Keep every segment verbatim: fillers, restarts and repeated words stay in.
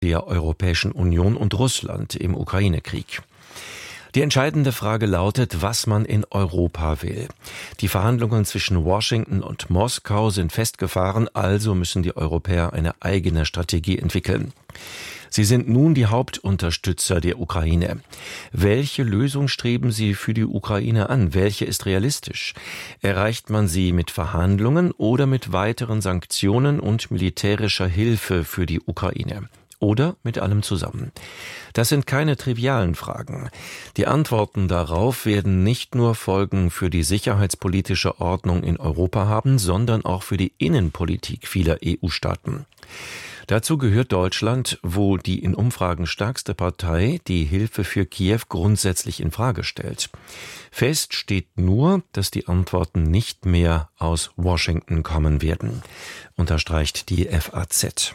der Europäischen Union und Russland im Ukraine-Krieg. Die entscheidende Frage lautet, was man in Europa will. Die Verhandlungen zwischen Washington und Moskau sind festgefahren, also müssen die Europäer eine eigene Strategie entwickeln. Sie sind nun die Hauptunterstützer der Ukraine. Welche Lösung streben Sie für die Ukraine an? Welche ist realistisch? Erreicht man sie mit Verhandlungen oder mit weiteren Sanktionen und militärischer Hilfe für die Ukraine? Oder mit allem zusammen? Das sind keine trivialen Fragen. Die Antworten darauf werden nicht nur Folgen für die sicherheitspolitische Ordnung in Europa haben, sondern auch für die Innenpolitik vieler E U-Staaten. Dazu gehört Deutschland, wo die in Umfragen stärkste Partei die Hilfe für Kiew grundsätzlich in Frage stellt. Fest steht nur, dass die Antworten nicht mehr aus Washington kommen werden, unterstreicht die F A Z.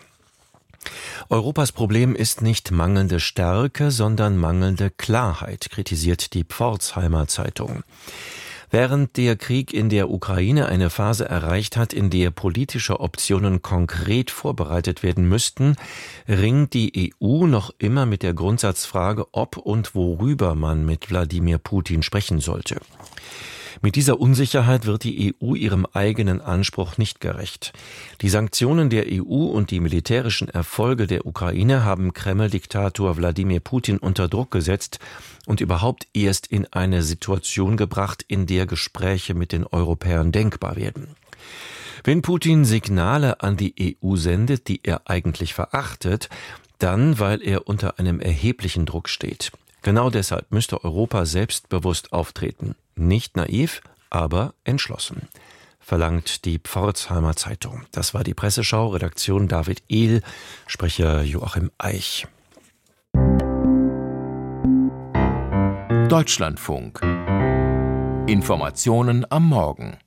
Europas Problem ist nicht mangelnde Stärke, sondern mangelnde Klarheit, kritisiert die Pforzheimer Zeitung. Während der Krieg in der Ukraine eine Phase erreicht hat, in der politische Optionen konkret vorbereitet werden müssten, ringt die E U noch immer mit der Grundsatzfrage, ob und worüber man mit Wladimir Putin sprechen sollte. Mit dieser Unsicherheit wird die E U ihrem eigenen Anspruch nicht gerecht. Die Sanktionen der E U und die militärischen Erfolge der Ukraine haben Kreml-Diktator Wladimir Putin unter Druck gesetzt und überhaupt erst in eine Situation gebracht, in der Gespräche mit den Europäern denkbar werden. Wenn Putin Signale an die E U sendet, die er eigentlich verachtet, dann, weil er unter einem erheblichen Druck steht. Genau deshalb müsste Europa selbstbewusst auftreten. Nicht naiv, aber entschlossen, verlangt die Pforzheimer Zeitung. Das war die Presseschau, Redaktion David Ehl, Sprecher Joachim Eich. Deutschlandfunk. Informationen am Morgen.